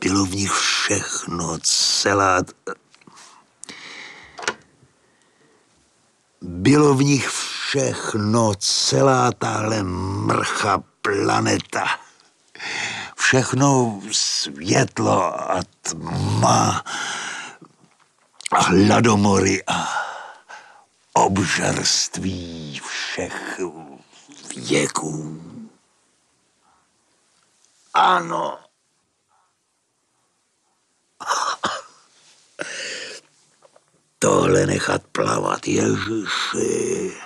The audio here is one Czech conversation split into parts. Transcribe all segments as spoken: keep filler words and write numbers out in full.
Bylo v nich všechno, celá... Bylo v nich všechno, celá tahle mrcha planeta. Všechno světlo a tma a hladomory a obžerství všech věků. Ano. Tohle nechat plavat, Ježiši.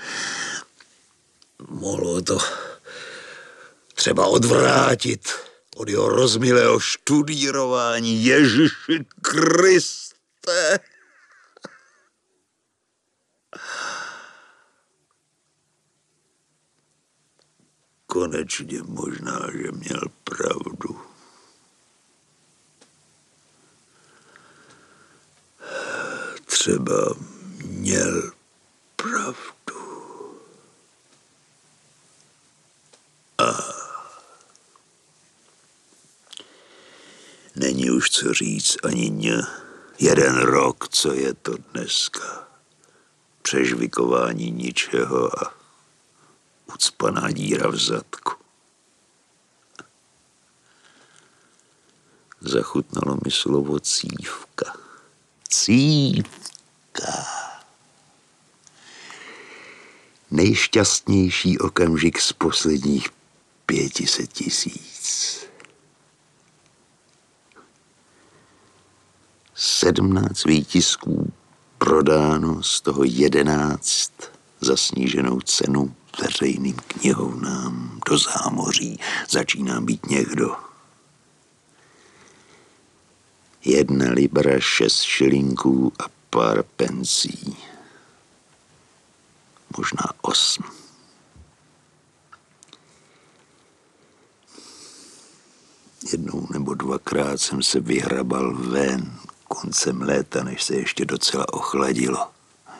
Mohlo to třeba odvrátit od jeho rozmilého študírování. Ježiši Kriste. Konečně možná, že měl pravdu. Třeba měl pravdu. A není už co říct ani ně. Jeden rok, co je to dneska. Přežvikování ničeho a ucpaná díra v zadku. Zachutnalo mi slovo cívka. Cívka. Nejšťastnější okamžik z posledních pětiset tisíc. Sedmnáct výtisků prodáno, z toho jedenáct za sníženou cenu veřejným knihovnám do zámoří. Začíná být někdo. Jedna libra, šest šilinků a pár pencí. Možná osm. Jednou nebo dvakrát jsem se vyhrabal ven koncem léta, než se ještě docela ochladilo.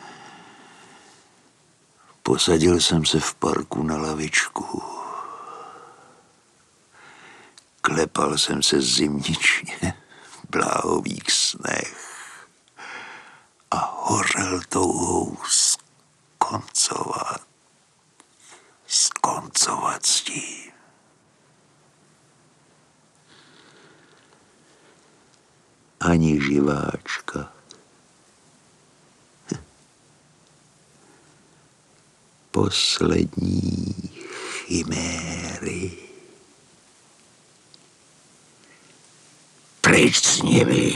Posadil jsem se v parku na lavičku. Klepal jsem se zimničně v bláhových snech a hořel touhou skoncovat. Skoncovat s tím. Ani živáčka. Poslední chiméry. Pryč s nimi.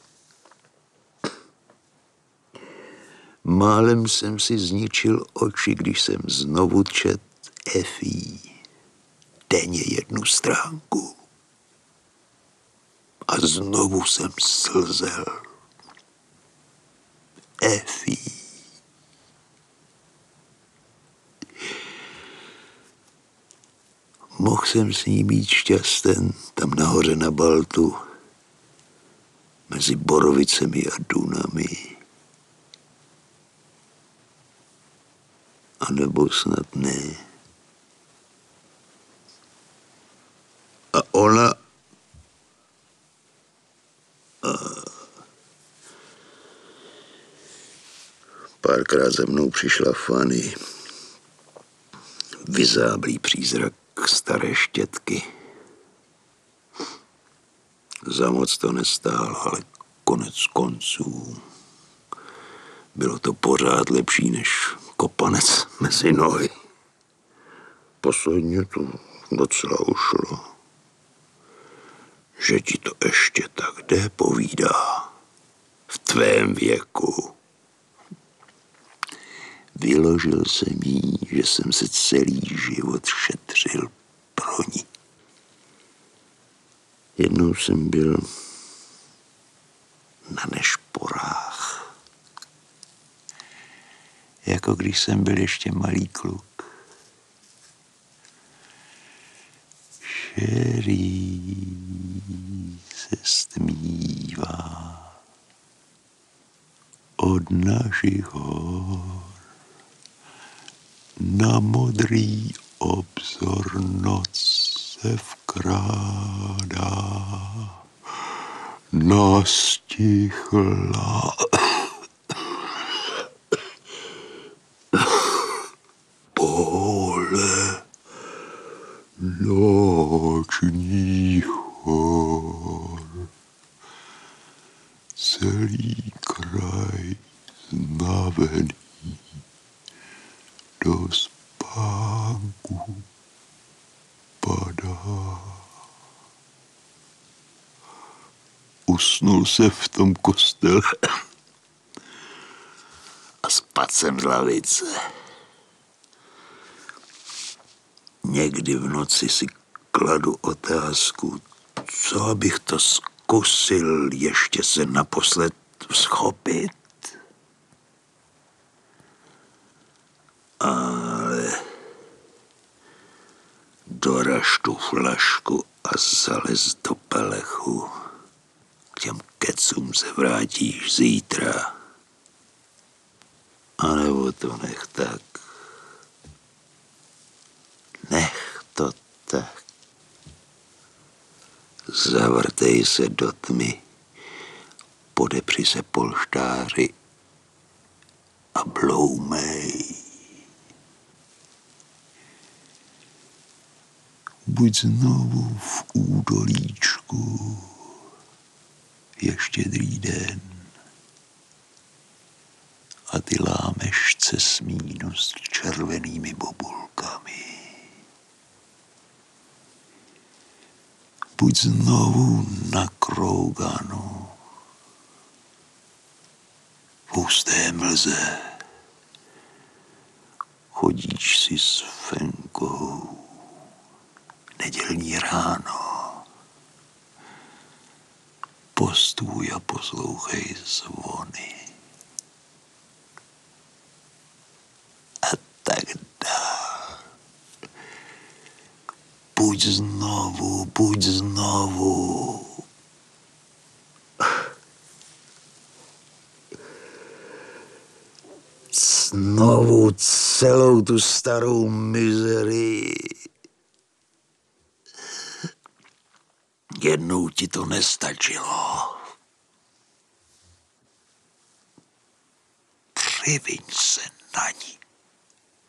Málem jsem si zničil oči, když jsem znovu čet Efí. Denně jednu stránku. A znovu jsem slzel. Efí. Mohl jsem s ní být šťasten tam nahoře na Baltu, mezi Borovicemi a Dunami. A nebo snad ne. A ona... A... Párkrát za mnou přišla Fanny. Vyzáblý přízrak staré štětky. Za moc to nestálo, ale konec konců bylo to pořád lepší než kopanec mezi nohy. Posledně to docela ušlo. Že ti to ještě tak jde, povídá. V tvém věku. Vyložil jsem jí, že jsem se celý život šetřil pro ní. Jednou jsem byl na nešporách. Jako když jsem byl ještě malý kluk. Šerý se stmívá od našich hor. Na modrý obzor noc se vkrádá nastichla pole nočních hor. Celý kraj znavený do spánku padá. Usnul se v tom kostele a spadl jsem z lavice. Někdy v noci si kladu otázku, co abych to zkusil ještě se naposled schopit. Ale doraž tu flašku a zalez do pelechu. K těm kecům se vrátíš zítra. A nebo to nech tak. Nech to tak. Zavrtej se do tmy, podepři se polštáři a bloumej. Buď znovu v údolíčku, je štědrý den a ty lámeš cesmínu s červenými bobulkami. Buď znovu na Krouganu, v husté mlze, chodíš si s fenkou, nedělní ráno, postůj a poslouchej zvony. A tak dál. Buď znovu, buď znovu. Znovu celou tu starou mizerii. Jednou ti to nestačilo. Přiviň se na ní.